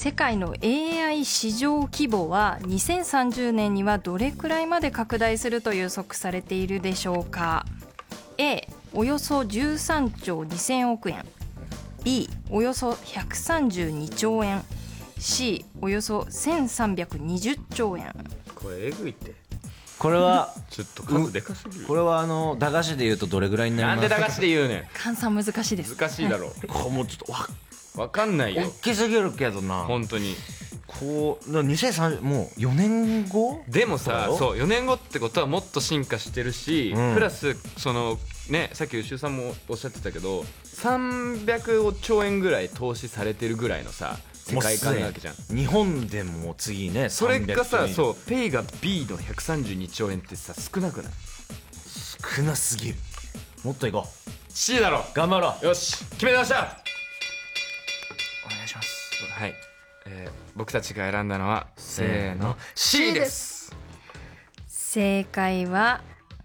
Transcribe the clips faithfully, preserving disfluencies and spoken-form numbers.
世界の エーアイ 市場規模はにせんさんじゅうねんにはどれくらいまで拡大すると予測されているでしょうか。 A およそじゅうさんちょうにせんおくえん、 B およそひゃくさんじゅうにちょうえん、 C およそせんさんびゃくにじゅっちょうえん。 これえぐいって。 これはちょっと数でかすぎる。 これはあの駄菓子で言うとどれぐらいになりますか。 なんで駄菓子で言うねん。 換算難しいです。 難しいだろこうもうちょっとわわかんないよ大きすぎるけどな。 本当に。 こうにせんさんじゅうもうよねんごでもさ、 そうそうよねんごってことはもっと進化してるし、 うんプラスそのね、さっき牛さんもおっしゃってたけどさんびゃくちょうえんぐらい投資されてるぐらいのさ世界観なわけじゃん。 日本でも次ねそれがさ、 うそうペイが B のひゃくさんじゅうにちょうえんってさ少なくない？ 少なすぎる。もっといこう。 C だろ。 頑張ろう。 よし決めましたお願いします。 はい、えー、僕たちが選んだのはせーの C です。 正解は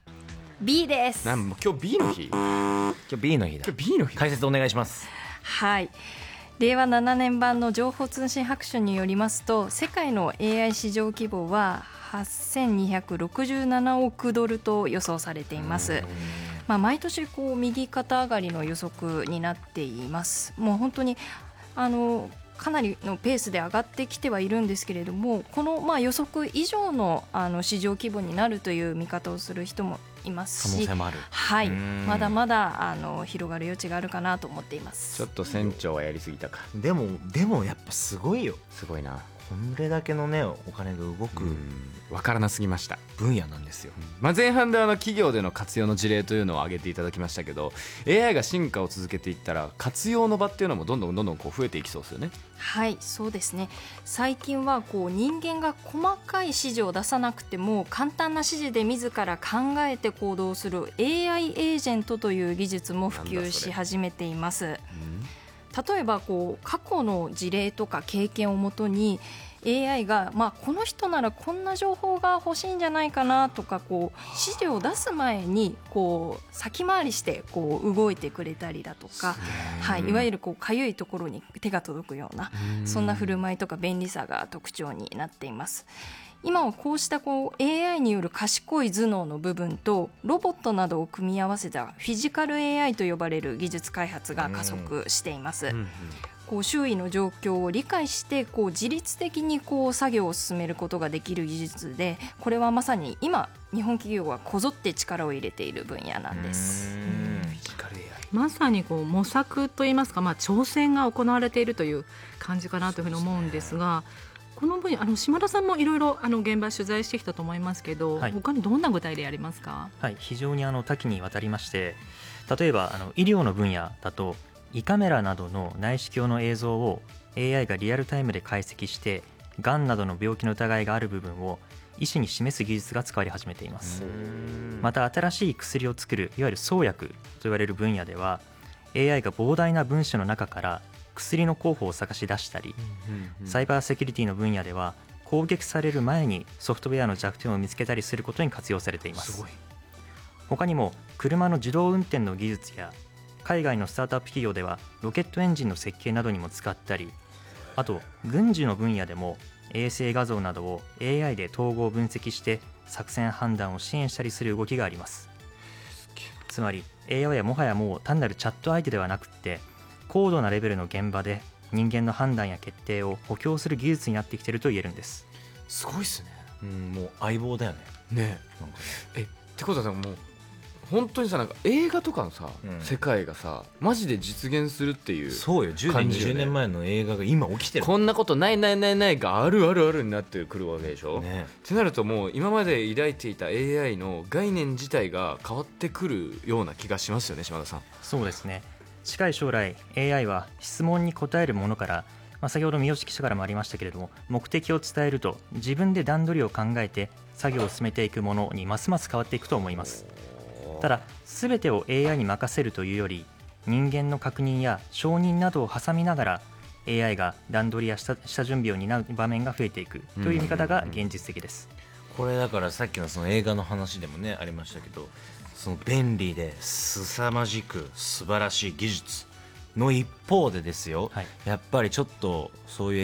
B です。 なんもう今日 B の日今今日 B の日だ。 日 B の日解説お願いします。 はい、れいわななねん版の情報通信白書によりますと、世界の エーアイ 市場規模ははっせんにひゃくろくじゅうななおくドルと予想されています。まあ、毎年こう右肩上がりの予測になっています。もう本当にあのかなりのペースで上がってきてはいるんですけれども、このまあ予測以上のあの市場規模になるという見方をする人もいますし、 可能性もある。 はい、 うんまだまだあの広がる余地があるかなと思っています。 ちょっと船長はやりすぎたか。 でもでもやっぱすごいよ。 すごいな。 これだけのねお金が動くわからなすぎました。 分野なんですよ。 まあ、前半であの企業での活用の事例というのを挙げていただきましたけど、 エーアイ が進化を続けていったら活用の場っていうのもどんどんどんどんこう増えていきそうですよね。 はい、そうですね。最近はこう人間が細かい指示を出さなくても簡単な指示で自ら考えて行動する エーアイ エージェントという技術も普及し始めています。例えばこう過去の事例とか経験をもとに エーアイ が、まあ、この人ならこんな情報が欲しいんじゃないかなとか、こう指示を出す前にこう先回りしてこう動いてくれたりだとか、はい、いわゆるこうかゆいところに手が届くような、そんな振る舞いとか便利さが特徴になっています。今はこうしたこう エーアイ による賢い頭脳の部分とロボットなどを組み合わせたフィジカル エーアイ と呼ばれる技術開発が加速しています。こう周囲の状況を理解してこう自律的にこう作業を進めることができる技術で、これはまさに今日本企業がこぞって力を入れている分野なんです。 フィジカル エーアイ、 まさにこう模索といいますか、まあ、挑戦が行われているという感じかなというふうに思うんですが、この分野あの島田さんもいろいろあの現場取材してきたと思いますけど、 はい、 他にどんな具体例ありますか？ はい、非常にあの多岐にわたりまして、例えばあの医療の分野だと胃カメラなどの内視鏡の映像を エーアイ がリアルタイムで解析して、がんなどの病気の疑いがある部分を医師に示す技術が使われ始めています。また新しい薬を作るいわゆる創薬と言われる分野では エーアイ が膨大な文書の中から薬の候補を探し出したり、サイバーセキュリティの分野では攻撃される前にソフトウェアの弱点を見つけたりすることに活用されています。 すごい。 他にも車の自動運転の技術や海外のスタートアップ企業ではロケットエンジンの設計などにも使ったり、あと軍事の分野でも衛星画像などを エーアイ で統合分析して作戦判断を支援したりする動きがあります。つまり エーアイ はもはやもう単なるチャット相手ではなくって高度なレベルの現場で人間の判断や決定を補強する技術になってきていると言えるんです。 すごいっすね。 うん、もう相棒だよね。 ねえ、なんかね、えってことはもう本当にさ、なんか映画とかのさ、うん、世界がさマジで実現するっていう、 そうよ、じゅうねんにじゅうねんまえの映画が今起きてる。 こんなことないないないないがあるあるあるになってくるわけでしょ、ね、ってなるともう今まで抱いていた エーアイ の概念自体が変わってくるような気がしますよね、島田さん。 そうですね。近い将来 エーアイ は質問に答えるものから、まあ、先ほど三好記者からもありましたけれども、目的を伝えると自分で段取りを考えて作業を進めていくものにますます変わっていくと思います。ただ全てを エーアイ に任せるというより、人間の確認や承認などを挟みながら エーアイ が段取りや 下, 下準備を担う場面が増えていくという見方が現実的です。 これだからさっきのその映画の話でもねありましたけど、その便利で凄まじく素晴らしい技術の一方でですよ、はい、やっぱりちょっとそういう